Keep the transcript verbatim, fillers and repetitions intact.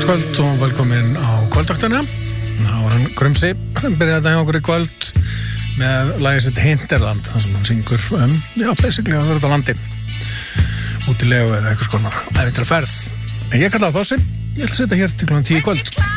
Gott kvöld og velkomin á kvöldvaktina. Það var hann Grumsi, hann byrjaði að dæma okkur í kvöld með lagið sitt Hinterland, þar sem hann syngur um, já, basically að vera út á landi, út í legu eða eitthvað skonar, æfintra ferð. En ég kallaði Þossi, ég ætla að setja hér til klukkan tíu í kvöld.